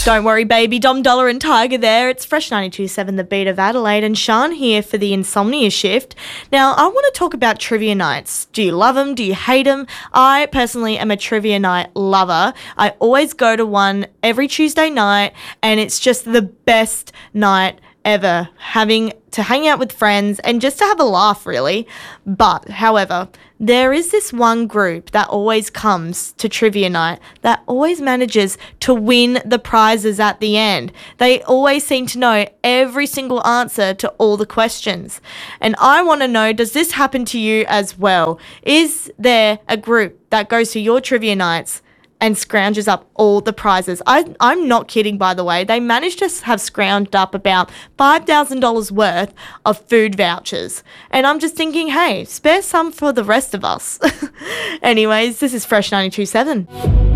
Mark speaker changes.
Speaker 1: Don't worry, baby. Dom Dollar and Tiger there. It's Fresh 92.7, the beat of Adelaide, and Sean here for the Insomnia Shift. Now, I want to talk about trivia nights. Do you love them? Do you hate them? I personally am a trivia night lover. I always go to one every Tuesday night, and it's just the best night ever, having to hang out with friends and just to have a laugh, really. But, however, there is this one group that always comes to trivia night that always manages to win the prizes at the end. They always seem to know every single answer to all the questions. And I want to know, does this happen to you as well? Is there a group that goes to your trivia nights and scrounges up all the prizes? I'm not kidding, by the way. They managed to have scrounged up about $5,000 worth of food vouchers. And I'm just thinking, hey, spare some for the rest of us. Anyways, this is Fresh 92.7.